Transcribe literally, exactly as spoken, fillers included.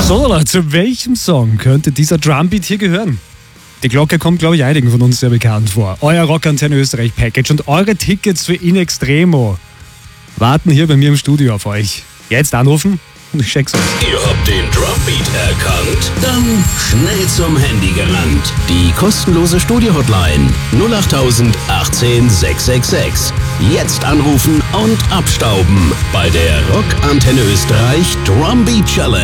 So, zu welchem Song könnte dieser Drumbeat hier gehören? Die Glocke kommt, glaube ich, einigen von uns sehr bekannt vor. Euer Rockantenne Österreich Package und eure Tickets für In Extremo warten hier bei mir im Studio auf euch. Jetzt anrufen und ich check's euch. Ihr habt den Drumbeat erkannt? Dann schnell zum Handy gerannt. Die kostenlose Studio-Hotline null acht null acht eins sechs sechs sechs. Jetzt anrufen und abstauben bei der Rockantenne Österreich Drumbeat Challenge.